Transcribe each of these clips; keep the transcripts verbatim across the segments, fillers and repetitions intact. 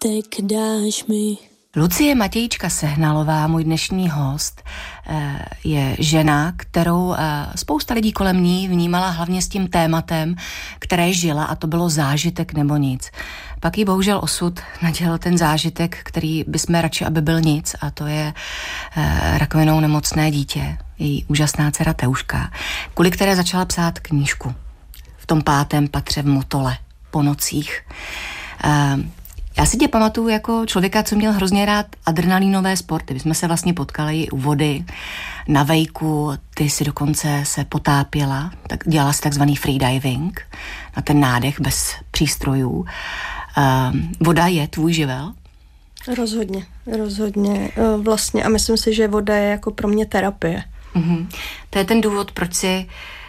zážitek dáš mi. Lucie Matějčka Sehnalová, můj dnešní host, je žena, kterou spousta lidí kolem ní vnímala hlavně s tím tématem, které žila, a to bylo zážitek nebo nic. Pak jí bohužel osud nadělal ten zážitek, který bychom radši, aby byl nic, a to je rakovinou nemocné dítě, její úžasná dcera Teuška, kvůli které začala psát knížku v tom pátém patře v Motole po nocích. Já si tě pamatuju jako člověka, co měl hrozně rád adrenalínové sporty. My jsme se vlastně potkali u vody, na vejku, ty si dokonce se potápěla, tak dělala si takzvaný freediving, na ten nádech bez přístrojů. Uh, voda je tvůj živel? Rozhodně, rozhodně. Vlastně a myslím si, že voda je jako pro mě terapie. Uh-huh. To je ten důvod, proč si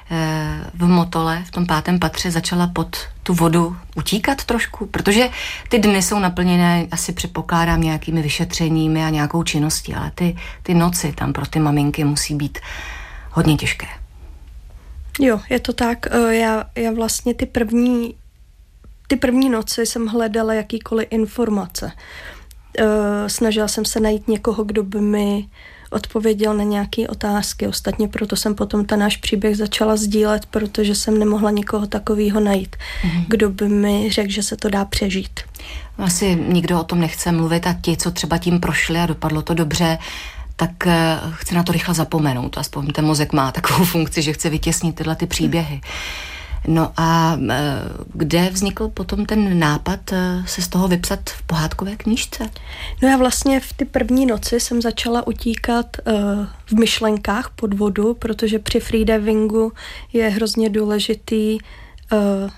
v Motole, v tom pátém patře, začala pod tu vodu utíkat trošku, protože ty dny jsou naplněné, asi předpokládám, nějakými vyšetřeními a nějakou činností, ale ty, ty noci tam pro ty maminky musí být hodně těžké. Jo, je to tak. Já, já vlastně ty první, ty první noci jsem hledala jakýkoliv informace. Snažila jsem se najít někoho, kdo by mi odpověděl na nějaké otázky. Ostatně proto jsem potom ten náš příběh začala sdílet, protože jsem nemohla nikoho takového najít, mm-hmm. kdo by mi řekl, že se to dá přežít. Asi nikdo o tom nechce mluvit, a ti, co třeba tím prošli a dopadlo to dobře, tak chce na to rychle zapomenout. Aspoň ten mozek má takovou funkci, že chce vytěsnit tyhle ty příběhy. No a kde vznikl potom ten nápad se z toho vypsat v pohádkové knížce? No já vlastně v ty první noci jsem začala utíkat uh, v myšlenkách pod vodu, protože při freedivingu je hrozně důležitý uh,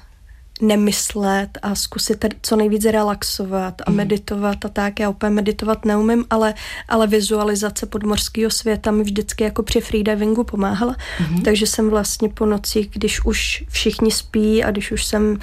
nemyslet a zkusit co nejvíc relaxovat a mm. meditovat a tak. Já úplně meditovat neumím, ale, ale vizualizace podmořského světa mi vždycky jako při freedivingu pomáhala. Mm. Takže jsem vlastně po nocích, když už všichni spí a když už jsem uh,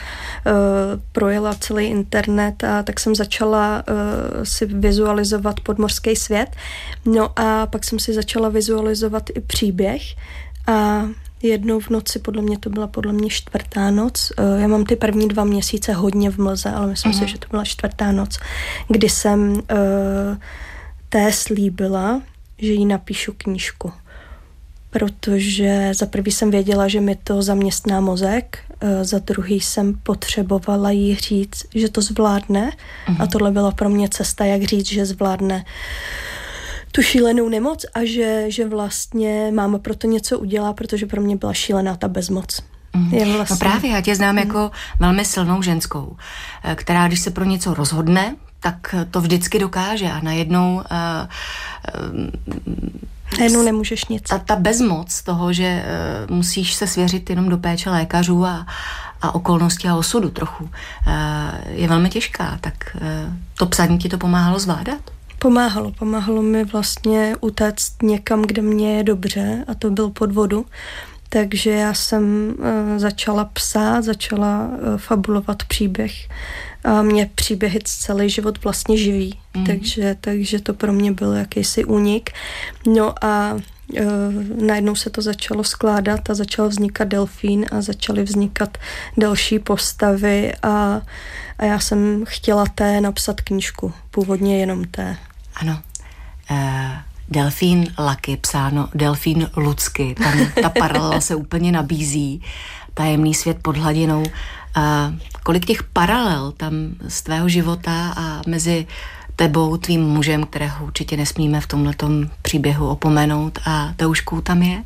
projela celý internet, a tak jsem začala uh, si vizualizovat podmořský svět. No a pak jsem si začala vizualizovat i příběh a jednou v noci, podle mě to byla podle mě čtvrtá noc. Já mám ty první dva měsíce hodně v mlze, ale myslím uh-huh. si, že to byla čtvrtá noc, kdy jsem uh, té slíbila, že jí napíšu knížku. Protože za prvý jsem věděla, že mi to zaměstná mozek, uh, za druhý jsem potřebovala jí říct, že to zvládne, uh-huh. a tohle byla pro mě cesta, jak říct, že zvládne tu šílenou nemoc a že, že vlastně máma pro to něco udělá, protože pro mě byla šílená ta bezmoc. Mm. Je vlastně... No právě, já tě znám mm. jako velmi silnou ženskou, která když se pro něco rozhodne, tak to vždycky dokáže a najednou... Uh, uh, najednou nemůžeš nic. Ta, ta bezmoc toho, že uh, musíš se svěřit jenom do péče lékařů a, a okolností a osudu trochu, uh, je velmi těžká, tak uh, to psaní ti to pomáhalo zvládat? Pomáhalo, pomáhalo mi vlastně utéct někam, kde mě je dobře, a to byl pod vodu. Takže já jsem uh, začala psát, začala uh, fabulovat příběh. A mě příběhy celý život vlastně živí, mm. takže, takže to pro mě byl jakýsi únik. No a uh, najednou se to začalo skládat a začal vznikat delfín a začaly vznikat další postavy a, a já jsem chtěla té napsat knížku, původně jenom té. Ano. Uh, delfín Lucky, psáno delfín Lucky, tam ta paralela se úplně nabízí, tajemný svět pod hladinou. Uh, kolik těch paralel tam z tvého života a mezi tebou, tvým mužem, kterého určitě nesmíme v tomhletom příběhu opomenout, a Teuškou tam je?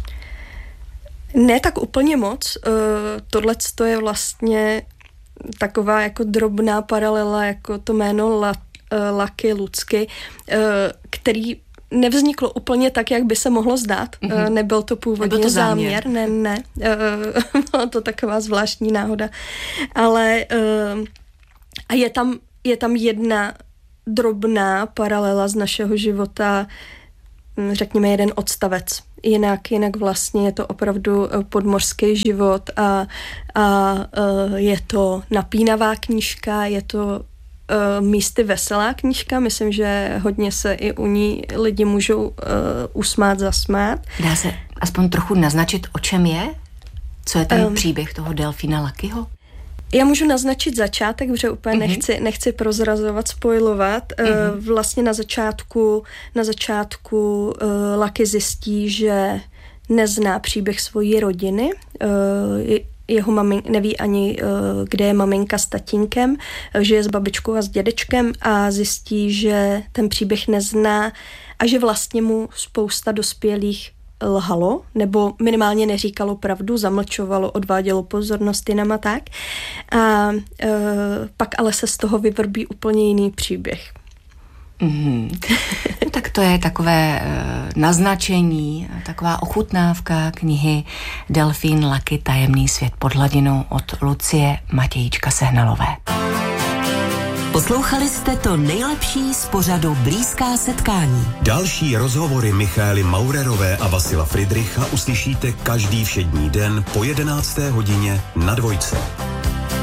Ne tak úplně moc. Uh, tohleto je vlastně taková jako drobná paralela, jako to jméno La, uh, Lucky, Lucky, uh, který nevzniklo úplně tak, jak by se mohlo zdát. Mm-hmm. Uh, nebyl to původně Nebyl to záměr. záměr. Ne, ne. Uh, byla to taková zvláštní náhoda. Ale uh, a je tam, je tam jedna drobná paralela z našeho života, řekněme jeden odstavec. Jinak, jinak vlastně je to opravdu podmořský život a, a je to napínavá knížka, je to místy veselá knížka. Myslím, že hodně se i u ní lidi můžou uh, usmát, zasmát. Dá se aspoň trochu naznačit, o čem je? Co je ten um, příběh toho delfína Luckyho? Já můžu naznačit začátek, protože úplně mm-hmm. nechci, nechci prozrazovat, spoilovat. Mm-hmm. Vlastně na začátku, na začátku uh, Lucky zjistí, že nezná příběh svojí rodiny. Uh, jeho mamin, neví ani, uh, kde je maminka s tatínkem, žije s babičkou a s dědečkem a zjistí, že ten příběh nezná a že vlastně mu spousta dospělých lhalo, nebo minimálně neříkalo pravdu, zamlčovalo, odvádělo pozornost jinam a tak. A e, pak ale se z toho vyvrbí úplně jiný příběh. Mm-hmm. No, tak to je takové e, naznačení, taková ochutnávka knihy Delfín Lucky Tajemný svět pod hladinou od Lucie Matějíčka Sehnalové. Poslouchali jste to nejlepší z pořadu Blízká setkání. Další rozhovory Michaely Maurerové a Vasila Fridricha uslyšíte každý všední den po jedenácté hodině na Dvojce.